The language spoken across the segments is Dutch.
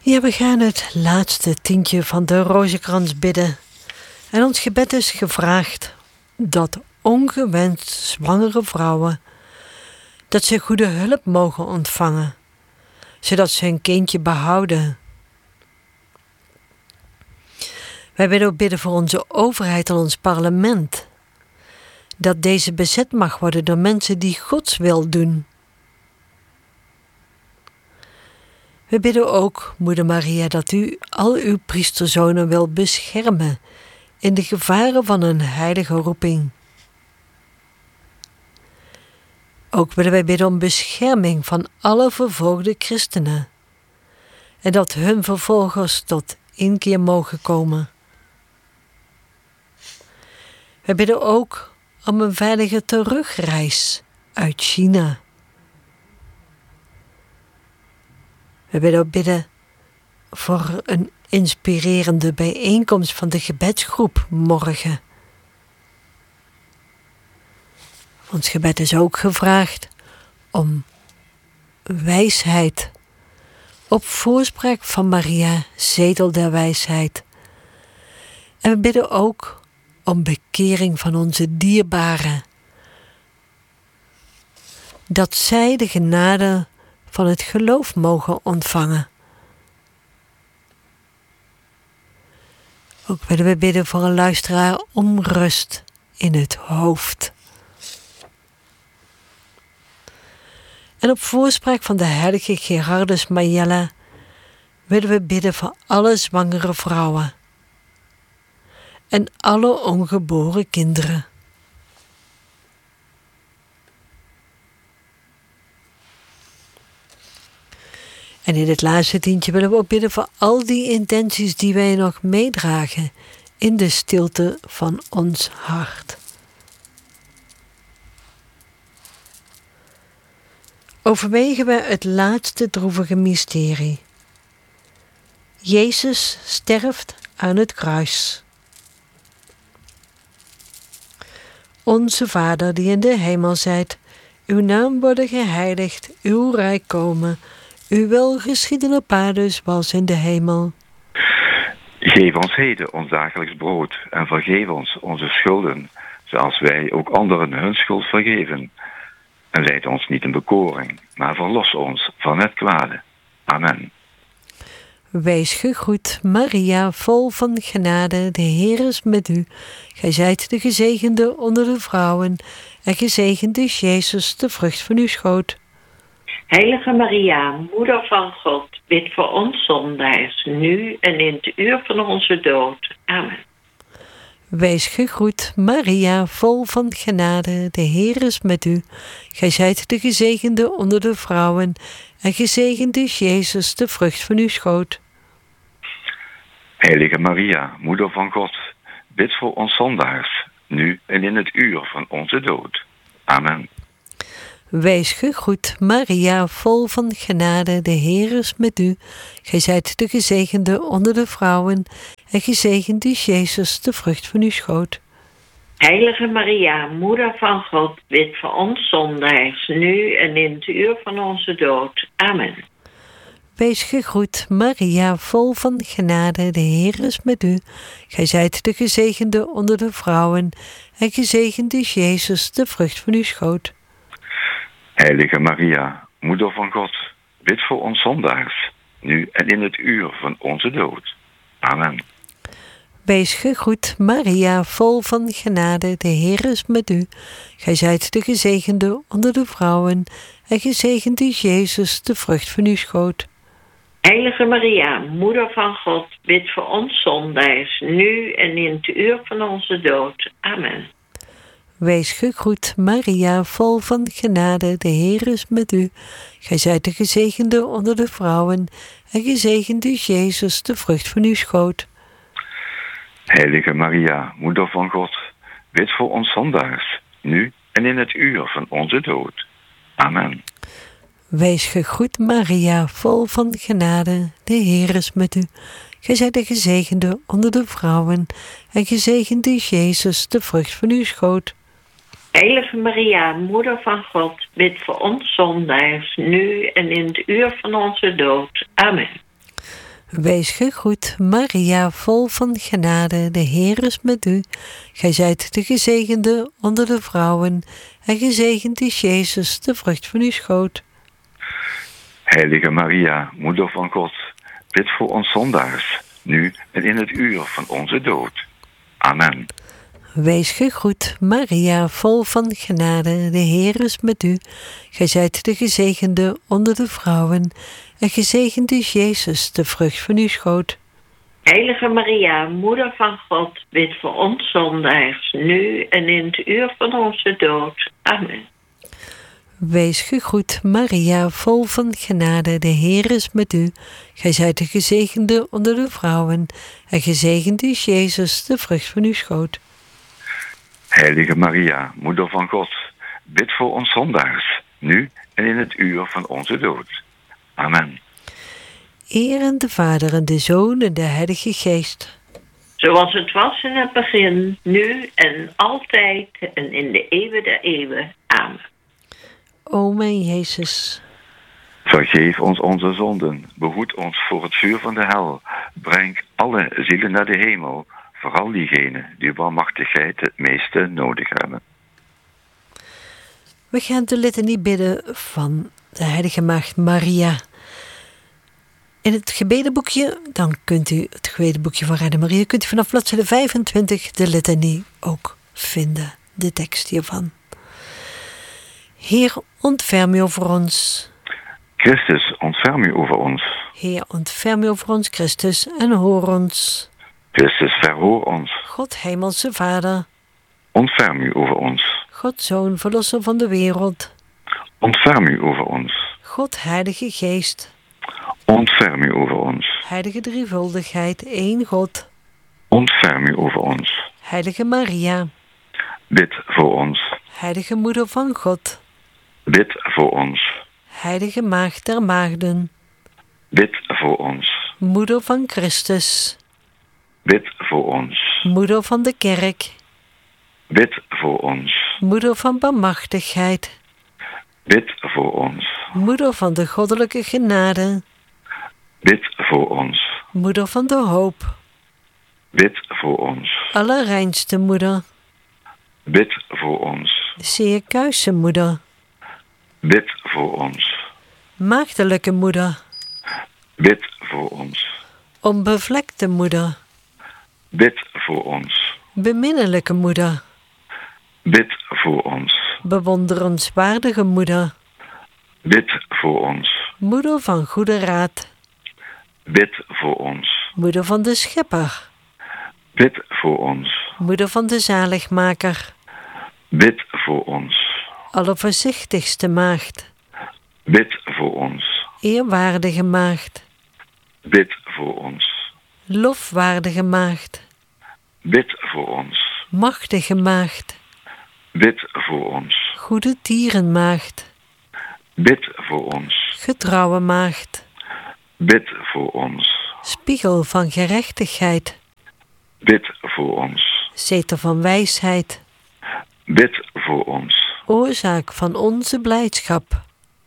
Ja, we gaan het laatste tientje van de Rozenkrans bidden. En ons gebed is gevraagd dat ongewenst zwangere vrouwen, dat ze goede hulp mogen ontvangen, zodat ze hun kindje behouden. Wij willen ook bidden voor onze overheid en ons parlement, dat deze bezet mag worden door mensen die Gods wil doen. We bidden ook, Moeder Maria, dat u al uw priesterzonen wil beschermen in de gevaren van een heilige roeping. Ook willen wij bidden om bescherming van alle vervolgde christenen en dat hun vervolgers tot inkeer mogen komen. We bidden ook om een veilige terugreis uit China. We willen ook bidden voor een inspirerende bijeenkomst van de gebedsgroep morgen. Ons gebed is ook gevraagd om wijsheid, op voorspraak van Maria, zetel der wijsheid. En we bidden ook om bekering van onze dierbaren, dat zij de genade van het geloof mogen ontvangen. Ook willen we bidden voor een luisteraar om rust in het hoofd. En op voorspraak van de heilige Gerardus Majella willen we bidden voor alle zwangere vrouwen en alle ongeboren kinderen. En in het laatste tientje willen we ook bidden voor al die intenties die wij nog meedragen in de stilte van ons hart. Overwegen we het laatste droevige mysterie. Jezus sterft aan het kruis. Onze Vader die in de hemel zijt, uw naam worden geheiligd, uw rijk komen. Uw wil geschieden op aarde zoals in de hemel. Geef ons heden ons dagelijks brood en vergeef ons onze schulden, zoals wij ook anderen hun schuld vergeven. En leid ons niet in bekoring, maar verlos ons van het kwade. Amen. Wees gegroet, Maria, vol van genade, de Heer is met u. Gij zijt de gezegende onder de vrouwen, en gezegend is Jezus, de vrucht van uw schoot. Heilige Maria, Moeder van God, bid voor ons zondaars, nu en in het uur van onze dood. Amen. Wees gegroet, Maria, vol van genade, de Heer is met u. Gij zijt de gezegende onder de vrouwen, en gezegend is Jezus, de vrucht van uw schoot. Heilige Maria, Moeder van God, bid voor ons zondaars, nu en in het uur van onze dood. Amen. Wees gegroet, Maria, vol van genade, de Heer is met u. Gij zijt de gezegende onder de vrouwen, en gezegend is Jezus, de vrucht van uw schoot. Heilige Maria, Moeder van God, bid voor ons zondaars, nu en in het uur van onze dood. Amen. Wees gegroet, Maria, vol van genade, de Heer is met u. Gij zijt de gezegende onder de vrouwen, en gezegend is Jezus, de vrucht van uw schoot. Heilige Maria, Moeder van God, bid voor ons zondaars, nu en in het uur van onze dood. Amen. Wees gegroet, Maria, vol van genade, de Heer is met u. Gij zijt de gezegende onder de vrouwen, en gezegend is Jezus, de vrucht van uw schoot. Heilige Maria, Moeder van God, bid voor ons zondaars, nu en in het uur van onze dood. Amen. Wees gegroet, Maria, vol van genade, de Heer is met u. Gij zijt de gezegende onder de vrouwen, en gezegend is Jezus, de vrucht van uw schoot. Heilige Maria, Moeder van God, bid voor ons zondaars, nu en in het uur van onze dood. Amen. Wees gegroet, Maria, vol van genade, de Heer is met u. Gij zijt de gezegende onder de vrouwen, en gezegend is Jezus, de vrucht van uw schoot. Heilige Maria, Moeder van God, bid voor ons zondaars, nu en in het uur van onze dood. Amen. Wees gegroet, Maria, vol van genade, de Heer is met u. Gij zijt de gezegende onder de vrouwen, en gezegend is Jezus, de vrucht van uw schoot. Heilige Maria, Moeder van God, bid voor ons zondaars, nu en in het uur van onze dood. Amen. Wees gegroet, Maria, vol van genade, de Heer is met u. Gij zijt de gezegende onder de vrouwen, en gezegend is Jezus, de vrucht van uw schoot. Heilige Maria, Moeder van God, bid voor ons zondaars, nu en in het uur van onze dood. Amen. Wees gegroet, Maria, vol van genade, de Heer is met u. Gij zijt de gezegende onder de vrouwen, en gezegend is Jezus, de vrucht van uw schoot. Heilige Maria, Moeder van God, bid voor ons zondaars, nu en in het uur van onze dood. Amen. Eer aan de Vader en de Zoon en de Heilige Geest. Zoals het was in het begin, nu en altijd en in de eeuwen der eeuwen. Amen. O mijn Jezus, Vergeef ons onze zonden, behoed ons voor het vuur van de hel. Breng alle zielen naar de hemel, vooral diegenen die barmhartigheid het meeste nodig hebben. we gaan de litanie bidden van de Heilige Maagd Maria. In het gebedenboekje, dan kunt u het gebedenboekje van Radio Maria, kunt u vanaf bladzijde 25 de litanie ook vinden, de tekst hiervan. Heer, ontferm u over ons. Christus, ontferm u over ons. Heer, ontferm u over ons, Christus, en hoor ons. Christus, verhoor ons. God, Hemelse Vader, Ontferm u over ons. God, Zoon, Verlosser van de wereld. Ontferm u over ons. God, Heilige Geest, Ontferm u over ons. Heilige Drievuldigheid, één God. Ontferm u over ons. Heilige Maria, Bid voor ons. Heilige Moeder van God, Bid voor ons. Heilige Maagd der Maagden, Bid voor ons. Moeder van Christus, Bid voor ons. Moeder van de Kerk, Bid voor ons. Moeder van barmhartigheid, Bid voor ons. Moeder van de goddelijke genade, Bid voor ons. Moeder van de hoop, Bid voor ons. allerreinste Moeder, Bid voor ons. zeer kuise Moeder, Bid voor ons. maagdelijke Moeder, Bid voor ons. onbevlekte Moeder, Bid voor ons. beminnelijke Moeder, Bid voor ons. bewonderenswaardige Moeder, Bid voor ons. Moeder van goede raad, Bid voor ons. Moeder van de Schepper, Bid voor ons. Moeder van de Zaligmaker, Bid voor ons. allervoorzichtigste Maagd, Bid voor ons. eerwaardige Maagd, Bid voor ons. lofwaardige Maagd, Bid voor ons. machtige Maagd, Bid voor ons. goede Dierenmaagd, Bid voor ons. getrouwe Maagd, Bid voor ons. spiegel van gerechtigheid, Bid voor ons. zetel van wijsheid, Bid voor ons. oorzaak van onze blijdschap,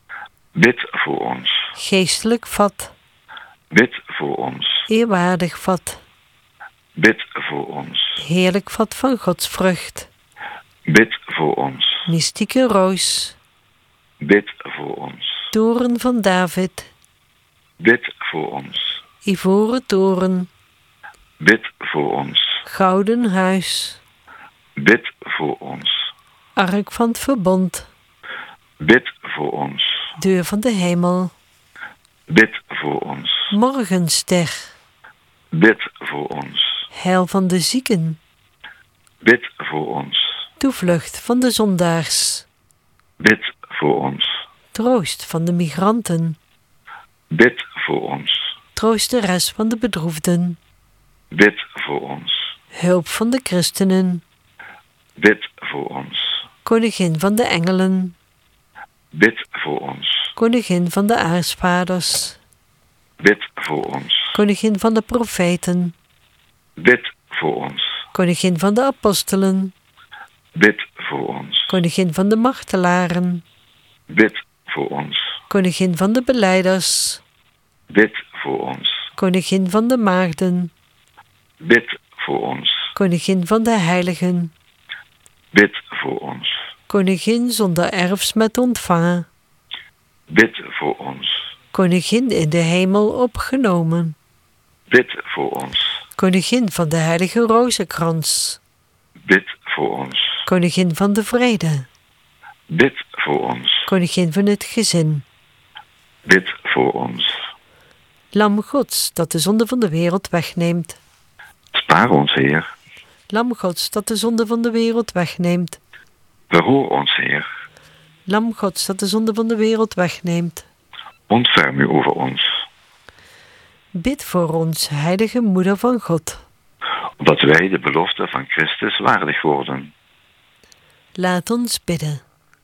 Bid voor ons. geestelijk vat, Bid voor ons. eerwaardig vat, Bid voor ons. heerlijk vat van Gods vrucht, Bid voor ons. mystieke roos, Bid voor ons. toren van David, Bid voor ons. ivoren toren, Bid voor ons. gouden huis, Bid voor ons. ark van het verbond, Bid voor ons. deur van de hemel, Bid voor ons. morgenster, Bid voor ons. heil van de zieken, Bid voor ons. toevlucht van de zondaars, Bid voor ons. troost van de migranten, Bid voor ons. troosteres van de bedroefden, Bid voor ons. hulp van de christenen, Bid voor ons. koningin van de engelen, Bid voor ons. koningin van de aartsvaders, Bid voor ons. koningin van de profeten, Bid voor ons. koningin van de apostelen, Bid voor ons. koningin van de martelaren, Bid voor ons. koningin van de belijders, Bid voor ons. Koningin van de maagden. Bid voor ons. Koningin van de heiligen. Bid voor ons. Koningin zonder erfsmet ontvangen. Bid voor ons. Koningin in de hemel opgenomen. Bid voor ons. Koningin van de heilige rozenkrans. Bid voor ons. Koningin van de vrede. Bid voor ons. Koningin van het gezin. Bid voor ons. Lam Gods, dat de zonde van de wereld wegneemt. Spaar ons, Heer. Lam Gods, dat de zonde van de wereld wegneemt. Verhoor ons, Heer. Lam Gods, dat de zonde van de wereld wegneemt. Ontferm u over ons. Bid voor ons, heilige moeder van God. Opdat wij de belofte van Christus waardig worden. Laat ons bidden.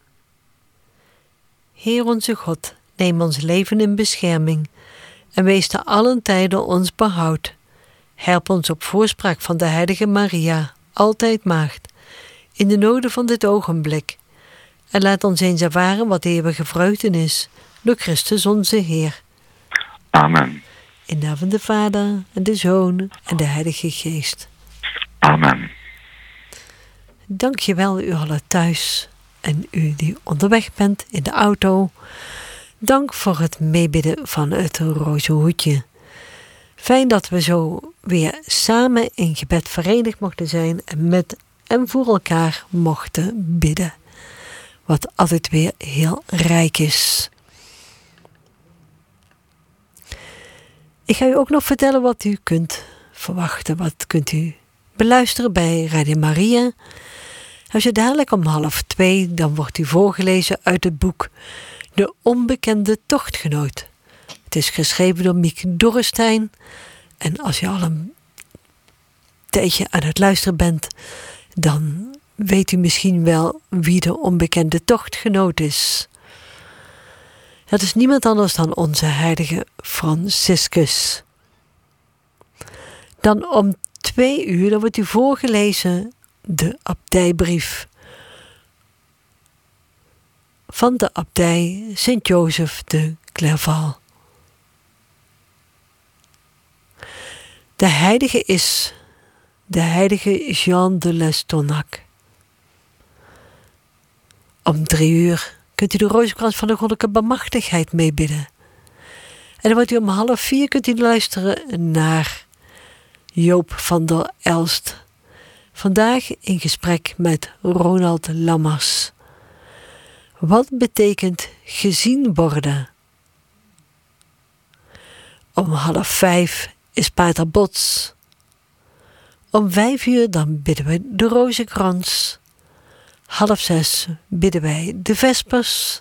Heer onze God, neem ons leven in bescherming en wees te allen tijden ons behoud. Help ons op voorspraak van de heilige Maria, altijd maagd, in de noden van dit ogenblik. En laat ons eens ervaren wat de eeuwige vreugde is, door Christus onze Heer. Amen. In de naam van de Vader, en de Zoon, en de Heilige Geest. Amen. Dank je wel, u allen thuis en u die onderweg bent in de auto. Dank voor het meebidden van het Rozenhoedje. Fijn dat we zo weer samen in gebed verenigd mochten zijn en met en voor elkaar mochten bidden. Wat altijd weer heel rijk is. Ik ga u ook nog vertellen wat u kunt verwachten. Wat kunt u beluisteren bij Radio Maria. Als je dadelijk om 1:30, dan wordt u voorgelezen uit het boek De Onbekende Tochtgenoot. Het is geschreven door Miek Dorrestein. En als je al een tijdje aan het luisteren bent, dan weet u misschien wel wie de onbekende tochtgenoot is. Dat is niemand anders dan onze heilige Franciscus. Dan om 2:00 dan wordt u voorgelezen de abdijbrief van de abdij Sint-Joseph de Clerval. De heilige is de heilige Jean de Lestonnac. Om 3:00 kunt u de rozenkrans van de goddelijke bemachtigheid meebidden. En dan wordt u om 3:30 kunt u luisteren naar Joop van der Elst. Vandaag in gesprek met Ronald Lammers. Wat betekent gezien worden? Om 4:30 is Pater Bots. Om 5:00 dan bidden we de rozenkrans. 5:30 bidden wij de vespers.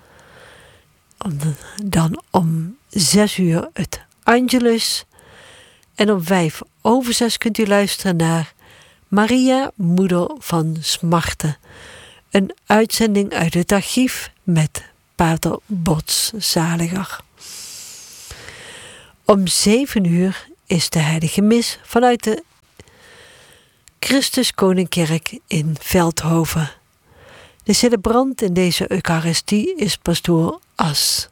Dan om 6:00 het Angelus. En om 5:05 kunt u luisteren naar Maria, moeder van smarten. Een uitzending uit het archief met Pater Bots Zaliger. Om 7:00 is de heilige mis vanuit de Christus Koningkerk in Veldhoven. De celebrant in deze Eucharistie is pastoor As.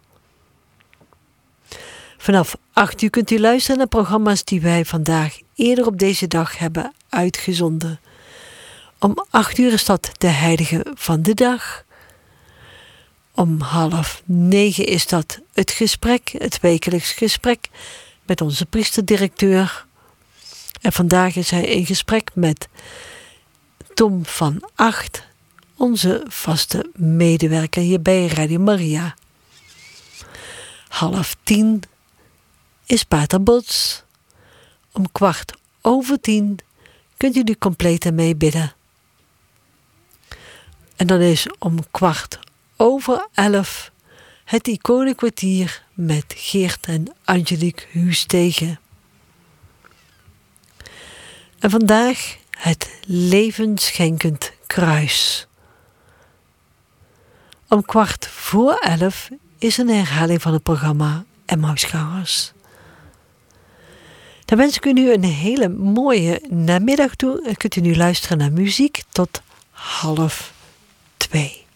Vanaf 8:00 kunt u luisteren naar programma's die wij vandaag eerder op deze dag hebben uitgezonden. Om 8:00 is dat de heilige van de dag. Om 8:30 is dat het gesprek, het wekelijks gesprek met onze priesterdirecteur. En vandaag is hij in gesprek met Tom van Acht, onze vaste medewerker hier bij Radio Maria. 9:30 is Pater Bots. Om 10:15 kunt u de complete meebidden. En dan is om 11:15 het iconenkwartier met Geert en Angelique Huustegen. En vandaag het levensschenkend kruis. Om 11:15 is een herhaling van het programma Emmausgangers. Dan wens ik u nu een hele mooie namiddag toe. En kunt u nu luisteren naar muziek tot 1:30.